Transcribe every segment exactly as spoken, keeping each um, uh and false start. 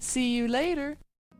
See you later.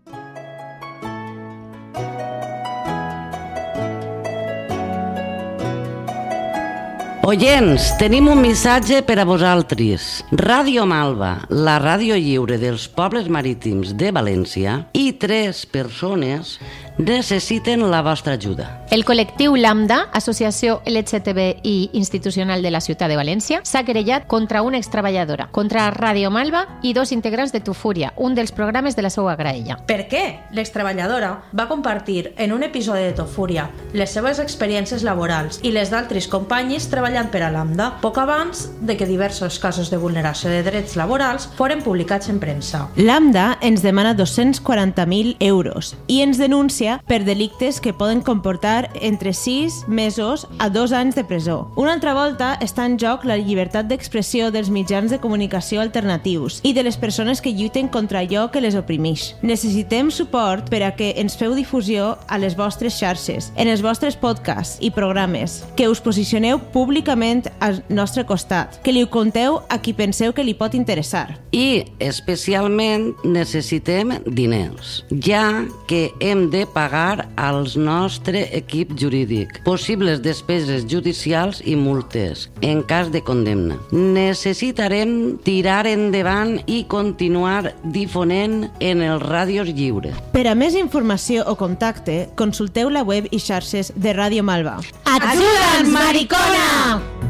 Oients, tenim un missatge per a vosaltres. Ràdio Malva, la ràdio lliure dels pobles marítims de València, i tres persones necessiten la vostra ajuda. El col·lectiu Lambda, associació L G T B I institucional de la ciutat de València, s'ha querellat contra una extreballadora, contra Ràdio Malva i dos integrants de Tufúria, un dels programes de la seva graella. Per què? L'extreballadora va compartir en un episodi de Tufúria les seves experiències laborals i les d'altres companyis treballant per a Lambda, poc abans de que diversos casos de vulneració de drets laborals foren publicats en premsa. Lambda ens demana dos-cents quaranta mil euros i ens denuncia per delictes que poden comportar entre sis mesos a dos anys de presó. Una altra volta està en joc la llibertat d'expressió dels mitjans de comunicació alternatius i de les persones que lluiten contra allò que les oprimeix. Necessitem suport per a que ens feu difusió a les vostres xarxes, en els vostres podcasts i programes, que us posicioneu públicament al nostre costat, que li ho conteu a qui penseu que li pot interessar. I, especialment, necessitem diners, ja que hem de pagar al nostre equip jurídic, possibles despeses judicials i multes, en cas de condemna. Necessitarem tirar endavant i continuar difonent en els ràdios lliures. Per a més informació o contacte, consulteu la web i xarxes de Ràdio Malva. Ajuda'ns, maricona!